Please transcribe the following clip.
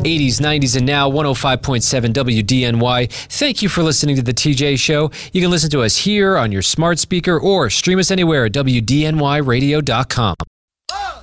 80s, 90s, and now 105.7 WDNY. Thank you for listening to The TJ Show. You can listen to us here on your smart speaker or stream us anywhere at WDNYradio.com.